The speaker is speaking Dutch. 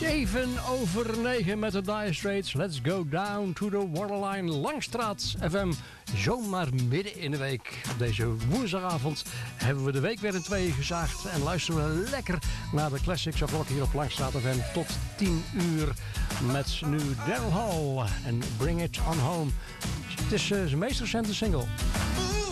7:09 met de Dire Straits. Let's go down to the waterline. Langstraat FM. Zomaar midden in de week. Op deze woensdagavond hebben we de week weer in tweeën gezaagd. En luisteren we lekker naar de classics of rock hier op Langstraat FM. Tot 10 uur. Met nu Daryl Hall en Bring It On Home. Het is zijn meest recente single.